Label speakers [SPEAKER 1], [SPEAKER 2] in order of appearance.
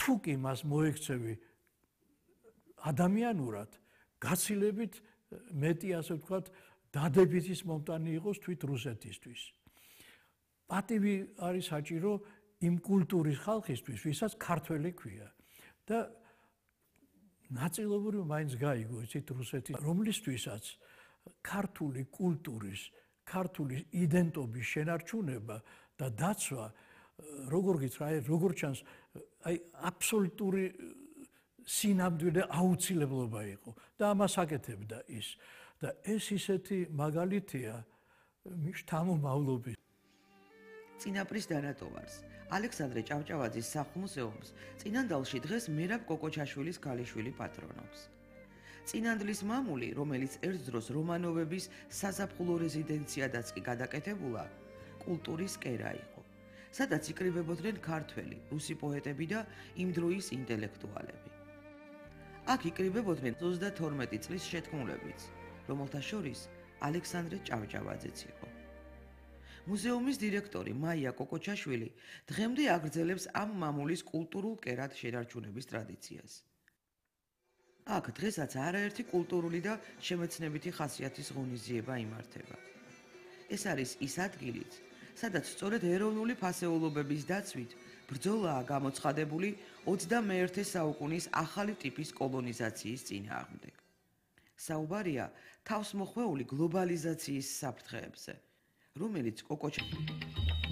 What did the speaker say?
[SPEAKER 1] თუ კი მას მოექცევი ადამიანურად, გაცილებით მეტი, ასე ვთქვათ, დადებითის მომტანი იყოს თვით რუსეთისთვის. პატივი არის საჭირო იმ კულტურის ხალხისთვის, ვისაც ქართველი ქვია და ნაწილობრივ მაინც გაიგო იცით რუსეთის, რომლისთვისაც ქართული კულტურის, ქართული იდენტობის შენარჩუნება და დაცვა, როგორ ჩანს, აბსოლუტური სინამდვილე აუცილებლობა იყო და ამას აკეთებდა ის. და ეს ისეთი მაგალითია შთამომავლობის.
[SPEAKER 2] წინაპრის დანატოვარს ალექსანდრე ჭავჭავაძის სახლ-მუზეუმს წინანდალში დღეს მერაბ კოკოჩაშვილის ქალიშვილი პატრონობს. წინანდლის მამული, რომელიც ერთ დროს რომანოვების საზაფხულო რეზიდენციადაც კი გადაკეთებულა, კულტურის კერა იყო, სადაც იკრიბებოდნენ ქართველი, რუსი პოეტები და იმ დროის ინტელექტუალები. აქ იკრიბებოდნენ 32 წლის შეთქმულებიც, რომელთა შორის ალექსანდრე ჭავჭავაძეც იყო. მუზეუმის დირექტორი მაია კოკოჩაშვილი დღემდე აგრძელებს ამ მამულის კულტურულ კერად შენარჩუნების ტრადიციას. აქ დღესაც არაერთი კულტურული და შემეცნებითი ხასიათის ღონისძიება იმართება. ეს არის ის ადგილიც, სადაც სწორედ ეროვნული ფასეულობების დაცვით ბრძოლაა გამოცხადებული 21 საუკუნის ახალი ტიპის კოლონიზაციის წინააღმდეგ. საუბარია თავსმოხვეული გლობალიზაციის საფრთხეებზე, რომელიც კოკოჩაშვილი